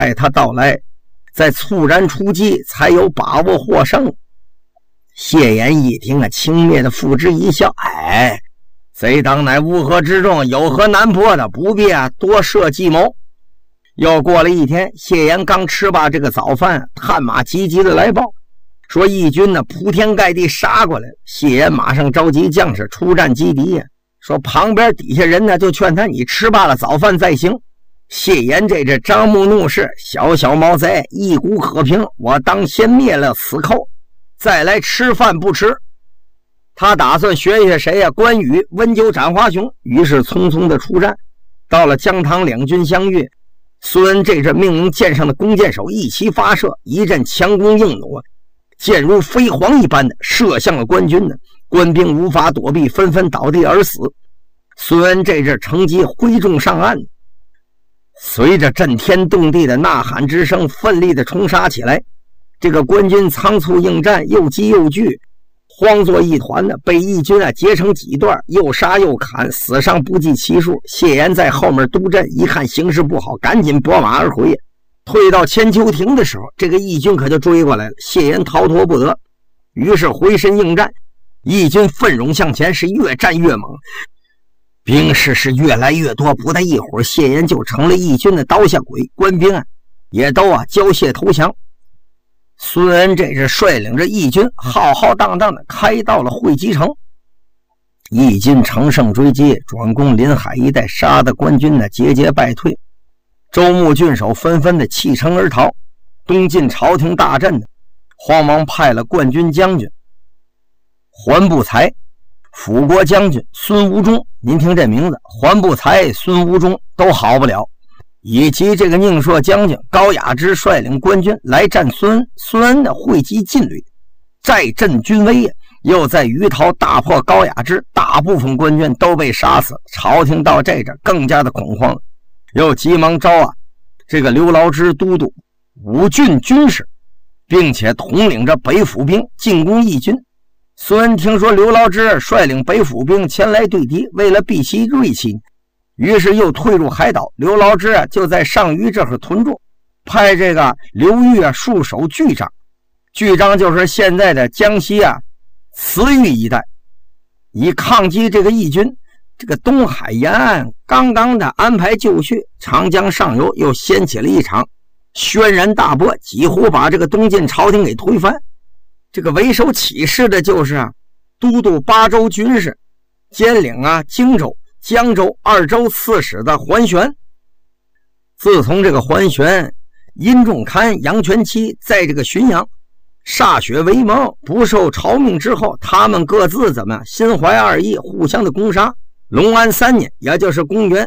待他到来，再猝然出击，才有把握获胜。谢岩一听轻蔑的付之一笑，贼当乃乌合之众，有何难破的，不必多设计谋。又过了一天，谢岩刚吃罢这个早饭，探马急急的来报，说义军铺天盖地杀过来。谢岩马上召集将士出战击敌，说旁边底下人就劝他，你吃罢了早饭再行。谢岩这张目怒视，小小毛贼一股可平，我当先灭了此寇，再来吃饭不迟。他打算学学谁关羽温酒斩华雄，于是匆匆的出战。到了江唐两军相遇，孙恩这阵命令舰上的弓箭手一齐发射，一阵强弓硬弩，箭如飞蝗一般的射向了官军，官兵无法躲避，纷纷倒地而死。孙恩这阵乘机挥众上岸，随着震天动地的呐喊之声，奋力的冲杀起来。这个官军仓促应战，又急又惧，慌作一团被义军截成几段，又杀又砍，死伤不计其数。谢岩在后面督阵，一看形势不好，赶紧拨马而回。退到千秋亭的时候，这个义军可就追过来了，谢岩逃脱不得，于是回身应战。义军奋勇向前，是越战越猛，兵士是越来越多，不大一会儿，谢岩就成了义军的刀下鬼，官兵也都交械投降。孙恩这是率领着义军浩浩荡荡的开到了会稽城。义军乘胜追击，转攻临海一带，杀的官军节节败退。周穆郡守纷纷的弃城而逃。东晋朝廷大震慌忙派了冠军将军桓不才、辅国将军孙吴忠，您听这名字，桓不才、孙吴忠都好不了，以及这个宁朔将军高雅之率领官军来战孙恩。孙恩的汇集劲旅，寨镇军威，又在于桃大破高雅之，大部分官军都被杀死。朝廷到这阵更加的恐慌，又急忙招这个刘牢之都督五郡军事，并且统领着北府兵进攻义军。孙恩听说刘牢之率领北府兵前来对敌，为了避其锐气，于是又退入海岛。刘牢之就在上虞这会屯驻，派这个刘裕戍守巨章。巨章就是现在的江西慈玉一带，以抗击这个义军。这个东海沿岸刚刚的安排就绪，长江上游又掀起了一场轩然大波，几乎把这个东晋朝廷给推翻。这个为首起事的就是都督巴州军事，兼领荆州、江州二州刺史的桓玄。自从这个桓玄、殷仲堪、杨全期在这个浔阳歃血为盟，不受朝命之后，他们各自心怀二意，互相的攻杀。隆安3年，也就是公元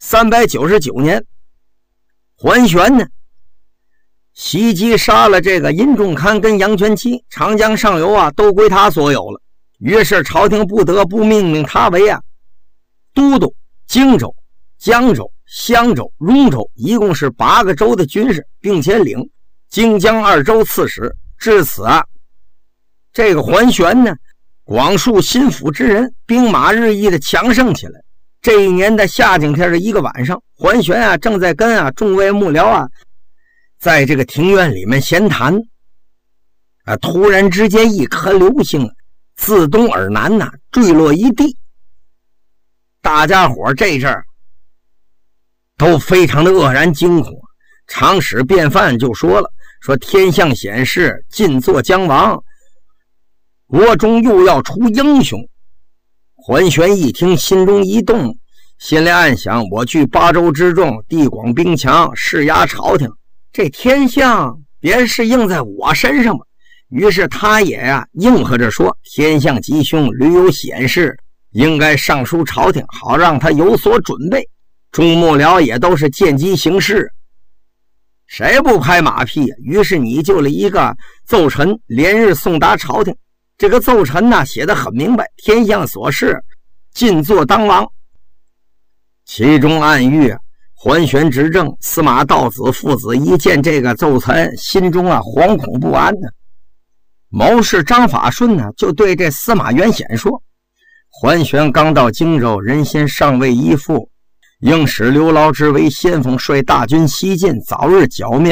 399年，桓玄袭击杀了这个殷仲堪跟杨全期，长江上游都归他所有了。于是朝廷不得不命令他为都督荆州、江州、襄州、雍州，一共是8个州的军事，并且领荆江二州刺史。至此这个桓玄广树心腹之人，兵马日益的强盛起来。这一年的夏景天的一个晚上，桓玄正在跟众位幕僚在这个庭院里面闲谈，突然之间一颗流星自东而南坠落一地。大家伙这阵儿都非常的愕然惊恐。长史卞范就说了，说天象显示晋作将亡，国中又要出英雄。桓玄一听，心中一动，心里暗想，我据8州之众，地广兵强，势压朝廷，这天象别是应在我身上吧。于是他也应和着说，天象吉凶，屡有显示，应该上书朝廷，好让他有所准备。众幕僚也都是见机行事，谁不拍马屁于是拟就了一个奏陈，连日送达朝廷。这个奏陈写得很明白，天象所示，晋作当亡。其中暗喻桓玄执政，司马道子父子一见这个奏陈，心中惶恐不安谋士张法顺就对这司马元显说，桓玄刚到荆州，人心尚未依附，应使刘牢之为先锋，率大军西进，早日剿灭